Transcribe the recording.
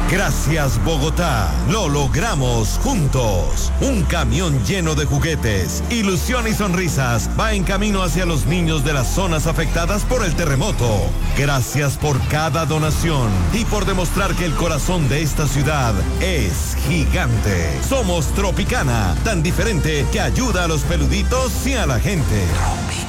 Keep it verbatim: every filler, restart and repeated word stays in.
Gracias, Bogotá. Lo logramos juntos. Un camión lleno de juguetes, ilusión y sonrisas va en camino hacia los niños de las zonas afectadas por el terremoto. Gracias por cada donación y por demostrar que el corazón de esta ciudad es gigante. Somos Tropicana, tan diferente que ayuda a los peluditos y a la gente.